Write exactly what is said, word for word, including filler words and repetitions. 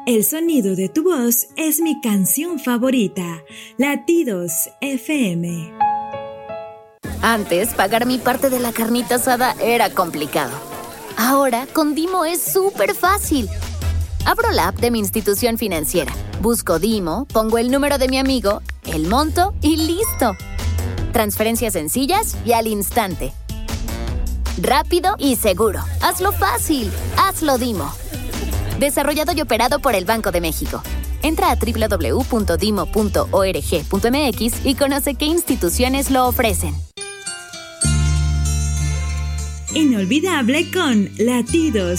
El sonido de tu voz es mi canción favorita. Latidos F M. Antes, pagar mi parte de la carnita asada era complicado. Ahora, con Dimo es súper fácil. Abro la app de mi institución financiera, busco Dimo, pongo el número de mi amigo, el monto y ¡listo! Transferencias sencillas y al instante. Rápido y seguro. Hazlo fácil. Hazlo Dimo. Desarrollado y operado por el Banco de México. Entra a doble u doble u doble u punto dimo punto org punto m x y conoce qué instituciones lo ofrecen. Inolvidable con Latidos